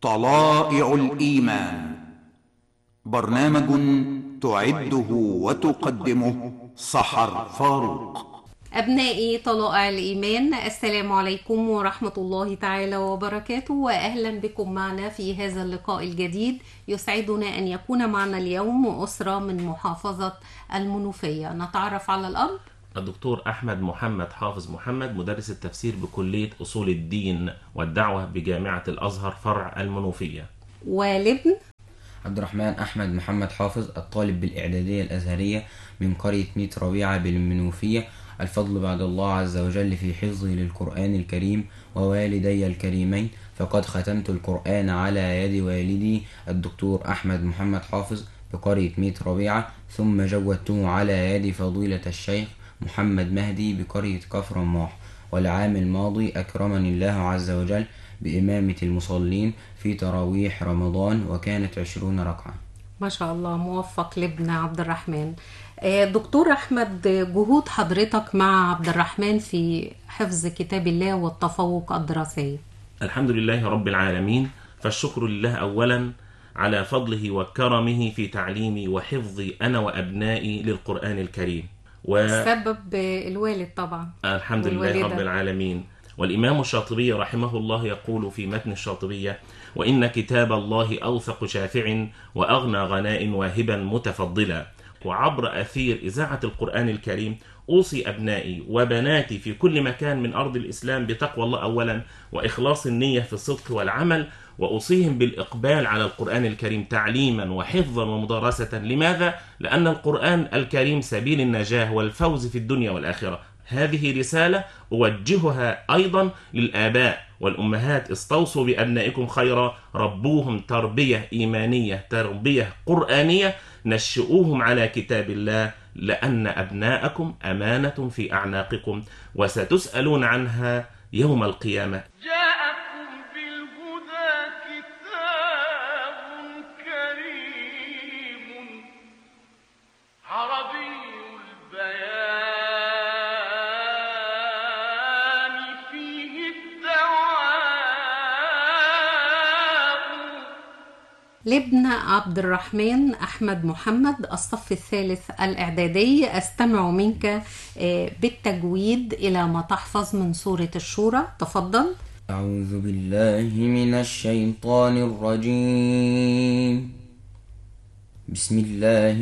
طلائع الإيمان، برنامج تعده وتقدمه سحر فاروق. أبنائي طلائع الإيمان، السلام عليكم ورحمة الله تعالى وبركاته، وأهلا بكم معنا في هذا اللقاء الجديد. يسعدنا أن يكون معنا اليوم أسرة من محافظة المنوفية. نتعرف على الأب الدكتور أحمد محمد حافظ محمد، مدرس التفسير بكلية أصول الدين والدعوة بجامعة الأزهر فرع المنوفية. والابن عبد الرحمن أحمد محمد حافظ، الطالب بالإعدادية الأزهرية من قرية ميت ربيعة بالمنوفية. الفضل بعد الله عز وجل في حفظي للقرآن الكريم ووالدي الكريمين، فقد ختمت القرآن على يد والدي الدكتور أحمد محمد حافظ بقرية ميت ربيعة، ثم جودته على يد فضيلة الشيخ محمد مهدي بقرية كفر ماح. والعام الماضي أكرمني الله عز وجل بإمامة المصلين في تراويح رمضان، وكانت 20 ركعة. ما شاء الله، موفق لابن عبد الرحمن. دكتور أحمد، جهود حضرتك مع عبد الرحمن في حفظ كتاب الله والتفوق الدراسي. الحمد لله رب العالمين، فالشكر لله أولا على فضله وكرمه في تعليمي وحفظي أنا وأبنائي للقرآن الكريم، السبب الوالد طبعا. الحمد لله رب العالمين. والإمام الشاطبي رحمه الله يقول في متن الشاطبية: وإن كتاب الله أوثق شافع وأغنى غناء واهبا متفضلا. وعبر أثير إذاعة القرآن الكريم أوصي أبنائي وبناتي في كل مكان من أرض الإسلام بتقوى الله أولا، وإخلاص النية في الصدق والعمل، وأوصيهم بالإقبال على القرآن الكريم تعليما وحفظا ومدارسة. لماذا؟ لأن القرآن الكريم سبيل النجاة والفوز في الدنيا والآخرة. هذه رسالة أوجهها أيضا للآباء والأمهات: استوصوا بأبنائكم خيرا، ربوهم تربية إيمانية، تربية قرآنية، نشئوهم على كتاب الله، لأن أبناءكم أمانة في أعناقكم وستسألون عنها يوم القيامة. جاءكم بالهدى كتاب كريم عربي البيان فيه الدواء. لابن عبد الرحمن أحمد محمد، الصف الثالث الإعدادي. أستمع منك بالتجويد إلى ما تحفظ من سورة الشورى. تفضل. أعوذ بالله من الشيطان الرجيم. بسم الله